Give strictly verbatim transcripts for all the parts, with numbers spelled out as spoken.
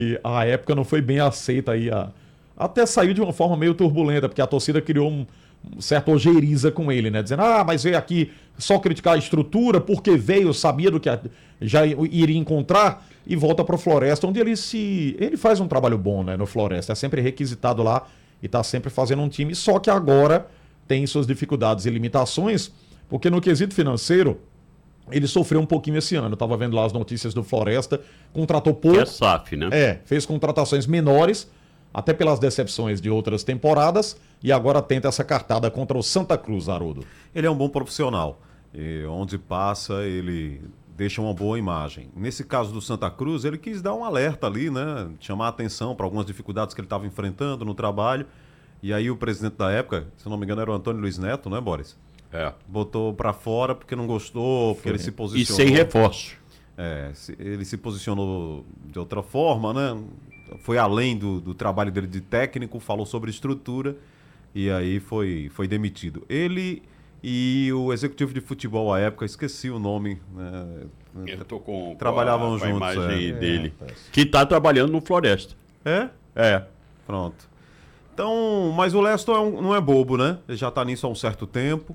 E a época não foi bem aceita aí. A... Até saiu de uma forma meio turbulenta, porque a torcida criou um, um certa ojeriza com ele, né? Dizendo, ah, mas veio aqui só criticar a estrutura, porque veio, sabia do que a... já iria encontrar, e volta para o Floresta, onde ele se. Ele faz um trabalho bom, né? No Floresta. É sempre requisitado lá e está sempre fazendo um time, só que agora tem suas dificuldades e limitações, porque no quesito financeiro. Ele sofreu um pouquinho esse ano. Eu estava vendo lá as notícias do Floresta. Contratou pouco. Que é S A F, né? É, fez contratações menores, até pelas decepções de outras temporadas, e agora tenta essa cartada contra o Santa Cruz, Haroldo. Ele é um bom profissional. E onde passa, ele deixa uma boa imagem. Nesse caso do Santa Cruz, ele quis dar um alerta ali, né? Chamar a atenção para algumas dificuldades que ele estava enfrentando no trabalho. E aí o presidente da época, se não me engano, era o Antônio Luiz Neto, né, Boris? É. Botou pra fora porque não gostou, porque Foi. ele se E posicionou. sem reforço. É, se- ele se posicionou de outra forma, né? Foi além do, do trabalho dele de técnico, falou sobre estrutura e aí foi, foi demitido. Ele e o executivo de futebol à época, esqueci o nome, né? Eu tô com, Trabalhavam com a, com a juntos, imagem é. dele. É, Que tá trabalhando no Floresta. É? É. Pronto. Então, mas o Leston é um- não é bobo, né? Ele já tá nisso há um certo tempo.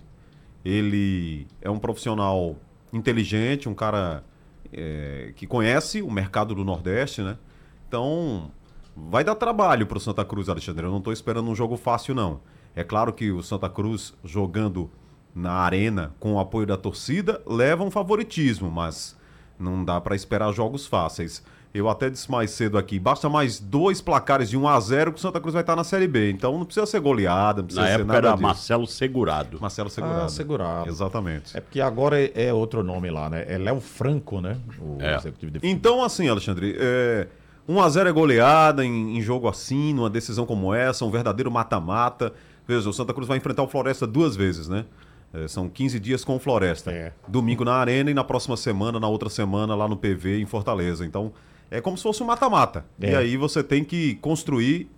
Ele é um profissional inteligente, um cara é, que conhece o mercado do Nordeste, né? Então, vai dar trabalho pro Santa Cruz, Alexandre. Eu não tô esperando um jogo fácil, não. É claro que o Santa Cruz jogando na arena com o apoio da torcida leva um favoritismo, mas não dá para esperar jogos fáceis. Eu até disse mais cedo aqui, basta mais dois placares de um a zero que o Santa Cruz vai estar na Série B. Então não precisa ser goleada, não precisa Na ser época nada era disso. Marcelo Segurado. Marcelo Segurado. Ah, Segurado. Exatamente. É porque agora é, é outro nome lá, né? É Léo Franco, né? O É. executivo de futebol. Então, assim, Alexandre, é, um a zero é goleada em, em jogo assim, numa decisão como essa, um verdadeiro mata-mata. Veja, o Santa Cruz vai enfrentar o Floresta duas vezes, né? É, são quinze dias com o Floresta. É. Domingo na Arena e na próxima semana, na outra semana, lá no P V, em Fortaleza. Então, é como se fosse um mata-mata. É. E aí você tem que construir,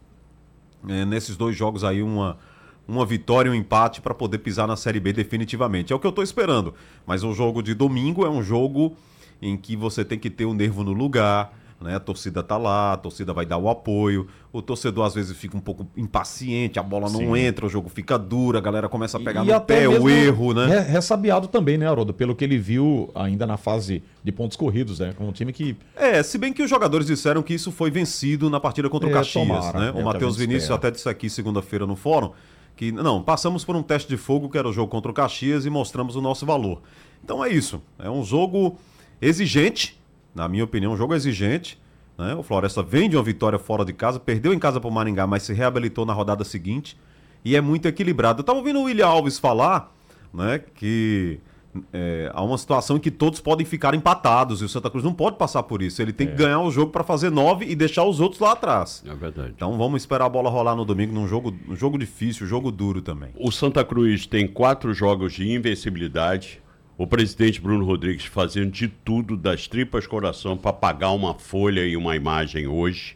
é, nesses dois jogos aí, uma, uma vitória e um empate para poder pisar na Série B definitivamente. É o que eu tô esperando. Mas o jogo de domingo é um jogo em que você tem que ter o nervo no lugar, né? A torcida tá lá, a torcida vai dar o apoio, o torcedor às vezes fica um pouco impaciente, a bola não Sim. entra, o jogo fica duro, a galera começa a pegar E no até pé, mesmo o erro, né? re- Ressabiado também, né, Haroldo? Pelo que ele viu ainda na fase de pontos corridos, né? Com um time que. É, se bem que os jogadores disseram que isso foi vencido na partida contra o É, Caxias, tomara, né? é O o Matheus que a gente Vinícius espera. até disse aqui segunda-feira no fórum que, não, passamos por um teste de fogo que era o jogo contra o Caxias e mostramos o nosso valor. Então é isso, é um jogo exigente, na minha opinião, um jogo exigente, né? O Floresta vem de uma vitória fora de casa, perdeu em casa para o Maringá, mas se reabilitou na rodada seguinte e é muito equilibrado. Eu estava ouvindo o William Alves falar, né, que é, há uma situação em que todos podem ficar empatados e o Santa Cruz não pode passar por isso. Ele tem que ganhar o jogo para fazer nove e deixar os outros lá atrás. É verdade. Então vamos esperar a bola rolar no domingo num jogo, um jogo difícil, jogo duro também. O Santa Cruz tem quatro jogos de invencibilidade. O presidente Bruno Rodrigues fazendo de tudo, das tripas coração, para pagar uma folha e uma imagem hoje.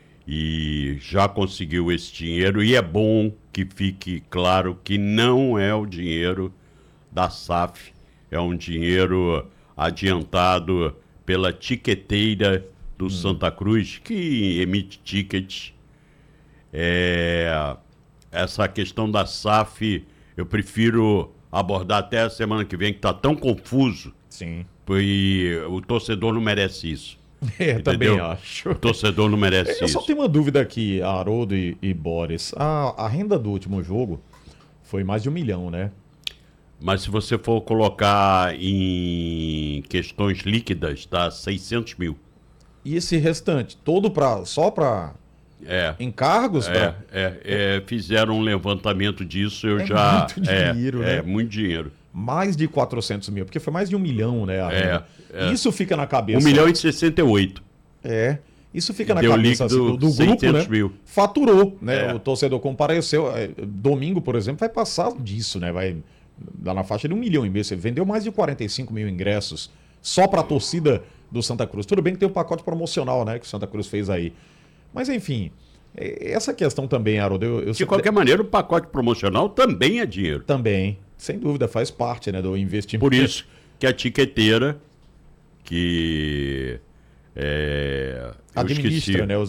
E já conseguiu esse dinheiro. E é bom que fique claro que não é o dinheiro da S A F. É um dinheiro adiantado pela tiqueteira do Santa Cruz, que emite tickets. É, essa questão da S A F, eu prefiro abordar até a semana que vem, que está tão confuso, Sim. e o torcedor não merece isso. É, também Entendeu? acho. O torcedor não merece Eu só isso. tenho uma dúvida aqui, Haroldo e, e Boris. A, a renda do último jogo foi mais de um milhão, né? Mas se você for colocar em questões líquidas, dá seiscentos mil. E esse restante, todo pra, só para É. encargos? É, pra... é, é, fizeram um levantamento disso, eu É já... muito é, dinheiro, é, né? muito dinheiro. Mais de quatrocentos mil, porque foi mais de um milhão, né? A É, renda. é. Isso fica na cabeça. um milhão e sessenta e oito. É. Isso fica na Deu cabeça líquido assim, do, do grupo, seiscentos né? mil. Faturou, né? É. O torcedor compareceu. é, Domingo, por exemplo, vai passar disso, né? Vai dar na faixa de um milhão e meio. Você vendeu mais de quarenta e cinco mil ingressos só para a torcida do Santa Cruz. Tudo bem que tem o pacote promocional, né? Que o Santa Cruz fez aí. Mas, enfim, é, essa questão também, Haroldo, eu, eu De sempre- qualquer maneira, o pacote promocional também é dinheiro. também, sem dúvida, faz parte, né, do investimento. Por isso que a tiqueteira, que É, eu Administra, esqueci. né?